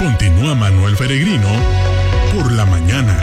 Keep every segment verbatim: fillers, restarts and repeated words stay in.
Continúa Manuel Peregrino por la mañana.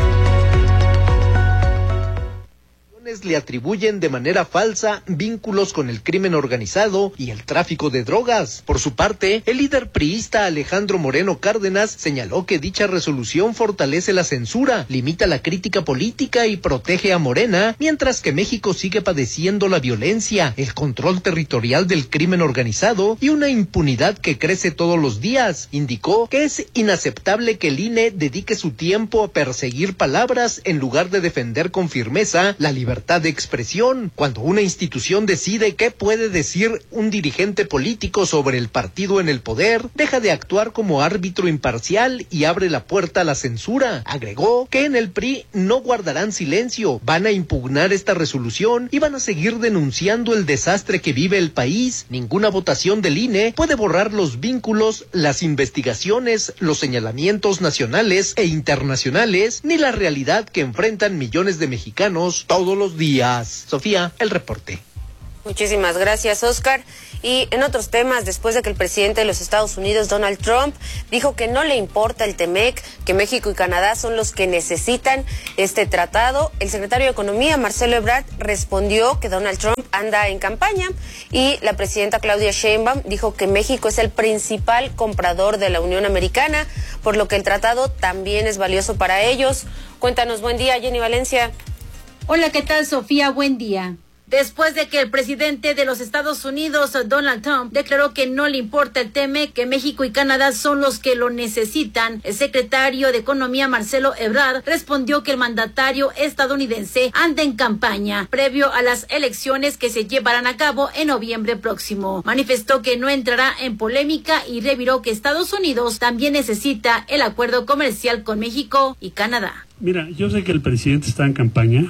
Le atribuyen de manera falsa vínculos con el crimen organizado y el tráfico de drogas. Por su parte, el líder priista Alejandro Moreno Cárdenas señaló que dicha resolución fortalece la censura, limita la crítica política y protege a Morena, mientras que México sigue padeciendo la violencia, el control territorial del crimen organizado y una impunidad que crece todos los días. Indicó que es inaceptable que el I N E dedique su tiempo a perseguir palabras en lugar de defender con firmeza la libertad de expresión. Cuando una institución decide qué puede decir un dirigente político sobre el partido en el poder, deja de actuar como árbitro imparcial y abre la puerta a la censura. Agregó que en el P R I no guardarán silencio, van a impugnar esta resolución y van a seguir denunciando el desastre que vive el país. Ninguna votación del I N E puede borrar los vínculos, las investigaciones, los señalamientos nacionales e internacionales, ni la realidad que enfrentan millones de mexicanos todos los días. Sofía, el reporte. Muchísimas gracias, Oscar. Y en otros temas, después de que el presidente de los Estados Unidos, Donald Trump, dijo que no le importa el T-MEC, que México y Canadá son los que necesitan este tratado, el secretario de Economía, Marcelo Ebrard, respondió que Donald Trump anda en campaña y la presidenta Claudia Sheinbaum dijo que México es el principal comprador de la Unión Americana, por lo que el tratado también es valioso para ellos. Cuéntanos, buen día, Jenny Valencia. Hola, ¿qué tal, Sofía? Buen día. Después de que el presidente de los Estados Unidos, Donald Trump, declaró que no le importa el T M E, que México y Canadá son los que lo necesitan, el secretario de Economía, Marcelo Ebrard, respondió que el mandatario estadounidense anda en campaña previo a las elecciones que se llevarán a cabo en noviembre próximo. Manifestó que no entrará en polémica y reviró que Estados Unidos también necesita el acuerdo comercial con México y Canadá. Mira, yo sé que el presidente está en campaña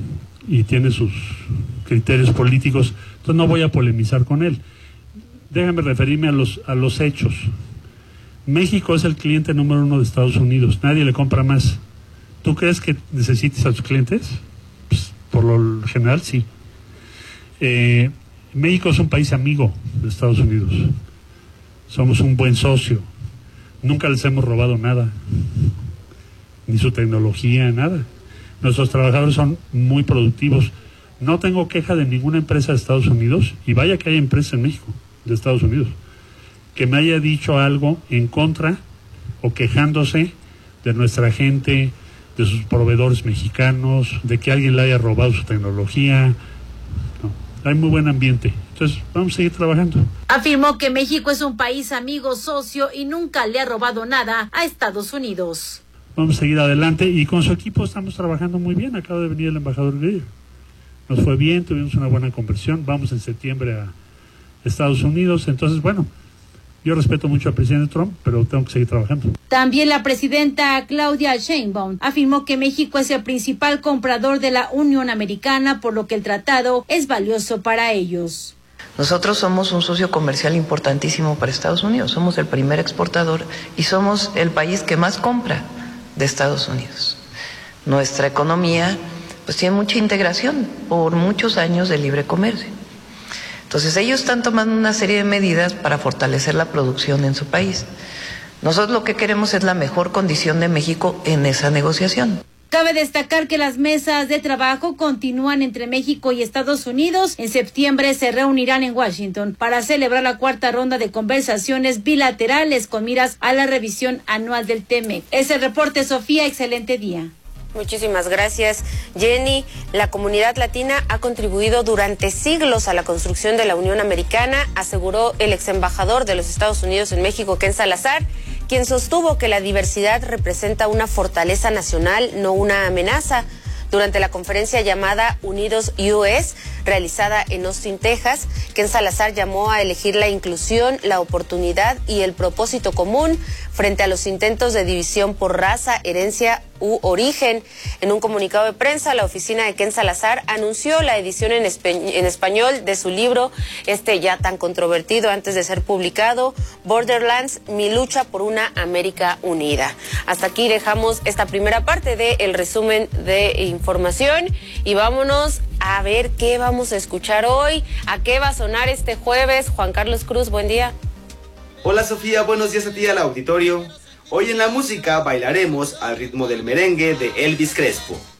y tiene sus criterios políticos, entonces no voy a polemizar con él. Déjame referirme a los a los hechos. México es el cliente número uno de Estados Unidos, nadie le compra más. ¿Tú crees que necesites a tus clientes? Pues, por lo general, sí. Eh, México es un país amigo de Estados Unidos. Somos un buen socio. Nunca les hemos robado nada, ni su tecnología, nada. Nuestros trabajadores son muy productivos. No tengo queja de ninguna empresa de Estados Unidos, y vaya que hay empresas en México, de Estados Unidos, que me haya dicho algo en contra o quejándose de nuestra gente, de sus proveedores mexicanos, de que alguien le haya robado su tecnología. No, hay muy buen ambiente. Entonces, vamos a seguir trabajando. Afirmó que México es un país amigo, socio y nunca le ha robado nada a Estados Unidos. Vamos a seguir adelante y con su equipo estamos trabajando muy bien. Acaba de venir el embajador Grillo. Nos fue bien, tuvimos una buena conversión, vamos en septiembre a Estados Unidos, entonces bueno, yo respeto mucho al presidente Trump, pero tengo que seguir trabajando. También la presidenta Claudia Sheinbaum afirmó que México es el principal comprador de la Unión Americana, por lo que el tratado es valioso para ellos. Nosotros somos un socio comercial importantísimo para Estados Unidos, somos el primer exportador y somos el país que más compra de Estados Unidos. Nuestra economía pues tiene mucha integración por muchos años de libre comercio. Entonces ellos están tomando una serie de medidas para fortalecer la producción en su país. Nosotros lo que queremos es la mejor condición de México en esa negociación. Cabe destacar que las mesas de trabajo continúan entre México y Estados Unidos. En septiembre se reunirán en Washington para celebrar la cuarta ronda de conversaciones bilaterales con miras a la revisión anual del T M E C. Es el reporte, Sofía, excelente día. Muchísimas gracias, Jenny. La comunidad latina ha contribuido durante siglos a la construcción de la Unión Americana, aseguró el ex embajador de los Estados Unidos en México, Ken Salazar, quien sostuvo que la diversidad representa una fortaleza nacional, no una amenaza. Durante la conferencia llamada Unidos U S, realizada en Austin, Texas, Ken Salazar llamó a elegir la inclusión, la oportunidad y el propósito común frente a los intentos de división por raza, herencia u origen. En un comunicado de prensa, la oficina de Ken Salazar anunció la edición en, espe- en español de su libro, este ya tan controvertido antes de ser publicado, Borderlands, mi lucha por una América unida. Hasta aquí dejamos esta primera parte del resumen de información y vámonos a ver qué vamos a escuchar hoy, a qué va a sonar este jueves. Juan Carlos Cruz, buen día. Hola Sofía, buenos días a ti al auditorio. Hoy en la música bailaremos al ritmo del merengue de Elvis Crespo.